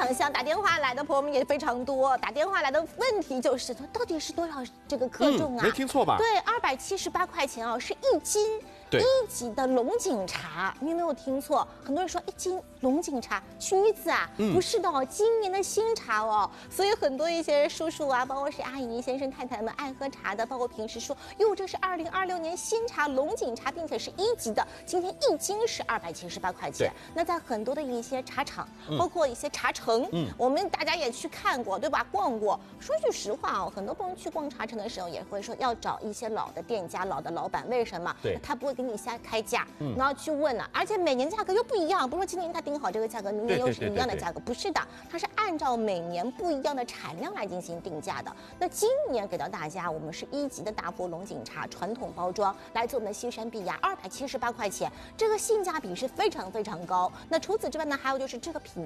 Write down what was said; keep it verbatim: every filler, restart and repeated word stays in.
想象，打电话来的朋友们也非常多。打电话来的问题就是说，到底是多少这个克重啊？ 嗯、没听错吧？ 对，二百七十八块钱哦，是一斤。 一级的龙井茶，你有没有听错？很多人说一斤龙井茶，橘子啊，嗯、不是的哦，今年的新茶哦。所以很多一些叔叔啊，包括是阿姨、先生、太太们爱喝茶的，包括平时说，哟，这是二零二六年新茶龙井茶，并且是一级的，今天一斤是二百七十八块钱。那在很多的一些茶厂，嗯、包括一些茶城，嗯，我们大家也去看过，对吧？逛过。说句实话哦，很多朋友去逛茶城的时候，也会说要找一些老的店家、老的老板，为什么？ 对， 他不会给你瞎开价，嗯、然后去问了、啊，而且每年价格又不一样，不是说今年他定好这个价格，明年又是一样的价格，不是的，它是按照每年不一样的产量来进行定价的。那今年给到大家，我们是一级的大佛龙井茶，传统包装，来自我们的西山碧雅，二百七十八块钱，这个性价比是非常非常高。那除此之外呢，还有就是这个品